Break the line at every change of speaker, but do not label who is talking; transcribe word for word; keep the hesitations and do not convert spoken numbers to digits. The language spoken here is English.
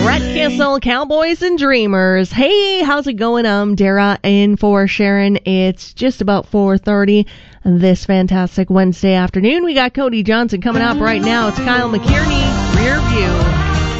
Brett Kissel, Cowboys and Dreamers. Hey, how's it going? I'm Dara in for Sharon. It's just about four thirty this fantastic Wednesday afternoon. We got Cody Johnson coming up right now. It's Kyle McKierney, Rear View.